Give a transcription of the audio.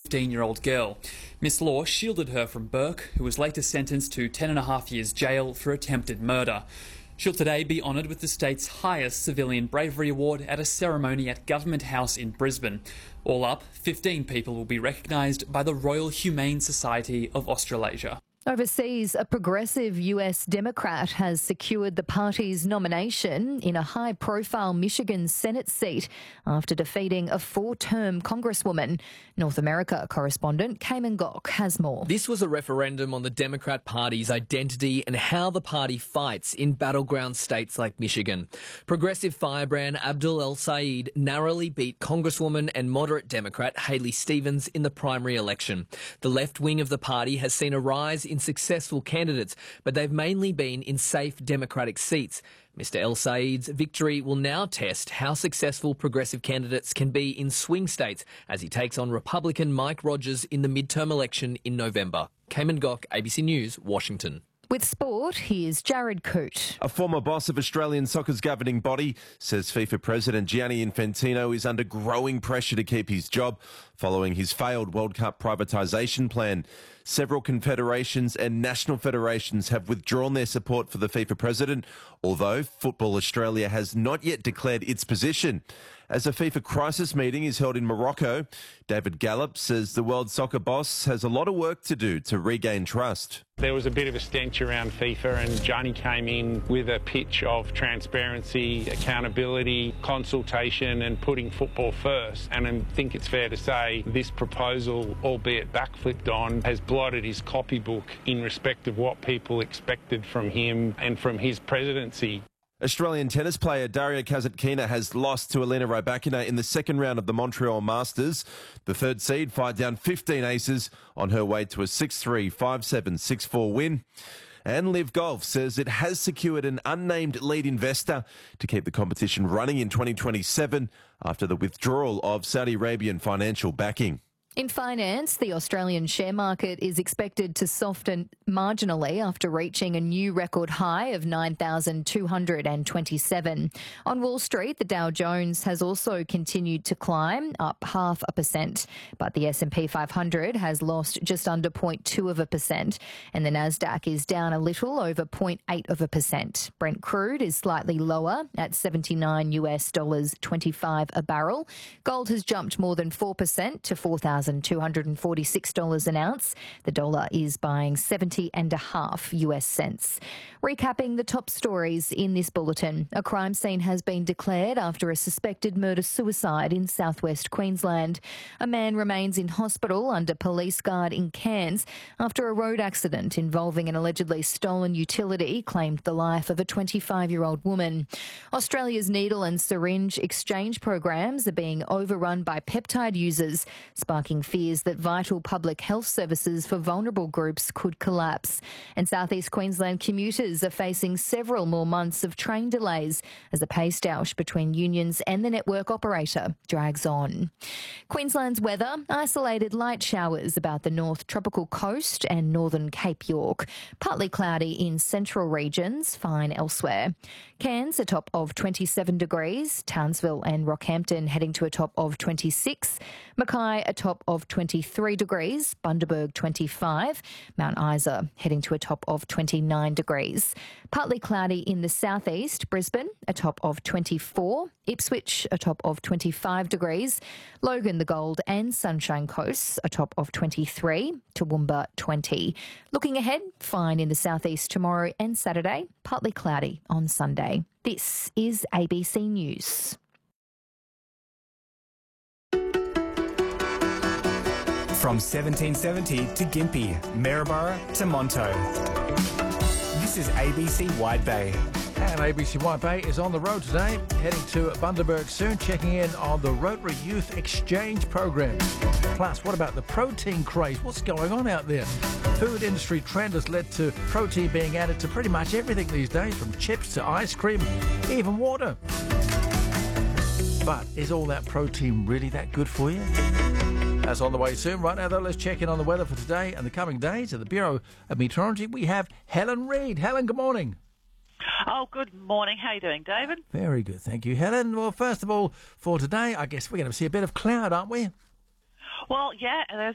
15-year-old girl. Miss Law shielded her from Burke, who was later sentenced to 10.5 years jail for attempted murder. She'll today be honoured with the state's highest civilian bravery award at a ceremony at Government House in Brisbane. All up, 15 people will be recognised by the Royal Humane Society of Australasia. Overseas, a progressive US Democrat has secured the party's nomination in a high-profile Michigan Senate seat after defeating a 4-term Congresswoman. North America correspondent Cayman Gok has more. This was a referendum on the Democrat Party's identity and how the party fights in battleground states like Michigan. Progressive firebrand Abdul El-Sayed narrowly beat Congresswoman and moderate Democrat Haley Stevens in the primary election. The left wing of the party has seen a rise in successful candidates, but they've mainly been in safe Democratic seats. Mr El-Sayed's victory will now test how successful progressive candidates can be in swing states as he takes on Republican Mike Rogers in the midterm election in November. Cayman Gok, ABC News, Washington. With sport, here's Jared Coote. A former boss of Australian soccer's governing body says FIFA President Gianni Infantino is under growing pressure to keep his job following his failed World Cup privatisation plan. Several confederations and national federations have withdrawn their support for the FIFA president, although Football Australia has not yet declared its position. As a FIFA crisis meeting is held in Morocco, David Gallup says the world soccer boss has a lot of work to do to regain trust. There was a bit of a stench around FIFA, and Gianni came in with a pitch of transparency, accountability, consultation and putting football first. And I think it's fair to say this proposal, albeit backflipped on, has blotted his copybook in respect of what people expected from him and from his presidency. Australian tennis player Daria Kasatkina has lost to Elena Rybakina in the second round of the Montreal Masters. The third seed fired down 15 aces on her way to a 6-3, 5-7, 6-4 win. And Liv Golf says it has secured an unnamed lead investor to keep the competition running in 2027 after the withdrawal of Saudi Arabian financial backing. In finance, the Australian share market is expected to soften marginally after reaching a new record high of 9,227. On Wall Street, the Dow Jones has also continued to climb, up 0.5%, but the S&P 500 has lost just under 0.2%, and the Nasdaq is down a little over 0.8%. Brent crude is slightly lower at $79.25 a barrel. Gold has jumped more than 4% to $4,246 an ounce. The dollar is buying 70.5 US cents. Recapping the top stories in this bulletin, a crime scene has been declared after a suspected murder-suicide in southwest Queensland. A man remains in hospital under police guard in Cairns after a road accident involving an allegedly stolen utility claimed the life of a 25-year-old woman. Australia's needle and syringe exchange programs are being overrun by peptide users, sparking fears that vital public health services for vulnerable groups could collapse. And southeast Queensland commuters are facing several more months of train delays as the pay stoush between unions and the network operator drags on. Queensland's weather, isolated light showers about the north tropical coast and northern Cape York. Partly cloudy in central regions, fine elsewhere. Cairns a top of 27 degrees, Townsville and Rockhampton heading to a top of 26, Mackay a top of 23 degrees, Bundaberg 25, Mount Isa heading to a top of 29 degrees. Partly cloudy in the southeast, Brisbane a top of 24, Ipswich a top of 25 degrees, Logan the Gold and Sunshine Coast a top of 23, Toowoomba 20. Looking ahead, fine in the southeast tomorrow and Saturday, partly cloudy on Sunday. This is ABC News. From 1770 to Gympie, Maryborough to Monto. This is ABC Wide Bay. And ABC Wide Bay is on the road today, heading to Bundaberg soon, checking in on the Rotary Youth Exchange Program. Plus, what about the protein craze? What's going on out there? Food industry trend has led to protein being added to pretty much everything these days, from chips to ice cream, even water. But is all that protein really that good for you? That's on the way soon. Right now, though, let's check in on the weather for today and the coming days. At the Bureau of Meteorology, we have Helen Reid. Helen, good morning. Oh, good morning. How are you doing, David? Very good, thank you, Helen. Well, first of all, for today, I guess we're going to see a bit of cloud, aren't we? Well, yeah, there's